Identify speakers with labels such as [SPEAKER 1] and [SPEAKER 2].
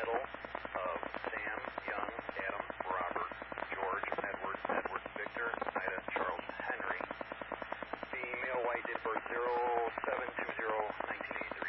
[SPEAKER 1] middle of Sam, Young, Adam, Robert, George, Edward, Edward, Victor, Ida, Charles, Henry. Female white date of birth 0720